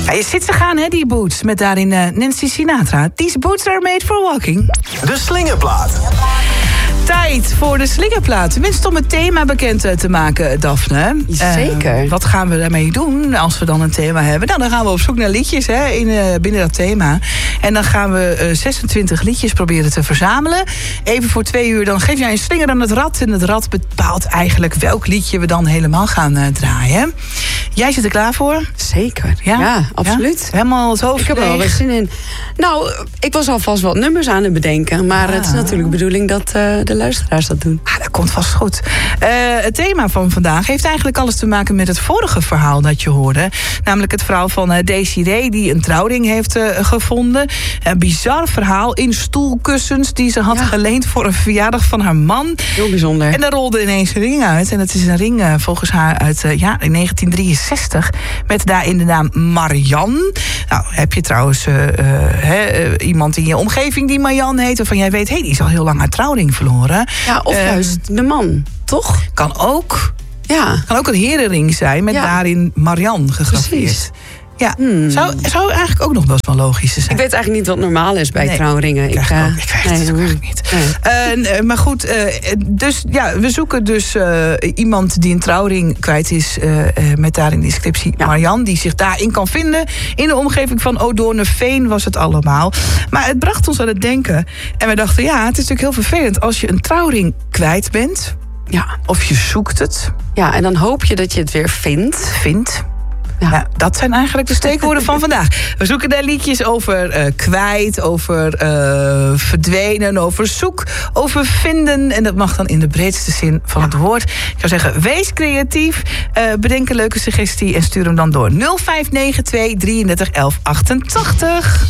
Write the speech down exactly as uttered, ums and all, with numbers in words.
Ja, je zit ze gaan, hè, die boots. Met daarin uh, Nancy Sinatra. These boots are made for walking. De slingerplaat. Tijd voor de slingerplaat. Tenminste om het thema bekend te maken, Daphne. Zeker. Uh, wat gaan we daarmee doen als we dan een thema hebben? Nou, dan gaan we op zoek naar liedjes hè, in, uh, binnen dat thema. En dan gaan we uh, zesentwintig liedjes proberen te verzamelen. Even voor twee uur, dan geef jij een slinger aan het rad. En het rad bepaalt eigenlijk welk liedje we dan helemaal gaan uh, draaien. Jij zit er klaar voor? Zeker, ja, ja absoluut. Ja? Helemaal het hoofd Ik heb er wel weer zin in. Nou, ik was alvast wat nummers aan het bedenken. Maar ah. het is natuurlijk de bedoeling dat uh, de luisteraars dat doen. Ah, dat komt vast goed. Uh, het thema van vandaag heeft eigenlijk alles te maken met het vorige verhaal dat je hoorde. Namelijk het verhaal van uh, Desiree die een trouwring heeft uh, gevonden. Een bizar verhaal in stoelkussens die ze had ja. geleend voor een verjaardag van haar man. Heel bijzonder. En daar rolde ineens een ring uit. En het is een ring uh, volgens haar uit uh, ja, in negentien drieënzestig. Met daarin de naam Marianne. Nou, heb je trouwens uh, uh, he, uh, iemand in je omgeving die Marianne heet, waarvan jij weet, hé, hey, die is al heel lang haar trouwring verloren. Ja, of uh, juist de man, toch? Kan ook. Ja. Kan ook een herenring zijn met ja. daarin Marianne gegraveerd. Precies. Ja, hmm. zou, zou eigenlijk ook nog wel eens wel logisch zijn. Ik weet eigenlijk niet wat normaal is bij nee, trouwringen. Ik, ik, uh, ik weet nee, het ook eigenlijk niet. Nee. Uh, maar goed, uh, dus ja, we zoeken dus uh, iemand die een trouwring kwijt is uh, uh, met daarin de inscriptie ja. Marianne, die zich daarin kan vinden. In de omgeving van Odoornveen was het allemaal. Maar het bracht ons aan het denken. En we dachten, ja, het is natuurlijk heel vervelend als je een trouwring kwijt bent. Ja. Of je zoekt het. Ja, en dan hoop je dat je het weer vindt. Vindt. Ja. Nou, dat zijn eigenlijk de steekwoorden van vandaag. We zoeken daar liedjes over uh, kwijt, over uh, verdwenen, over zoek, over vinden. En dat mag dan in de breedste zin van ja. het woord. Ik zou zeggen, wees creatief, uh, bedenk een leuke suggestie en stuur hem dan door. nul vijf negen twee drieëndertig elf achtentachtig.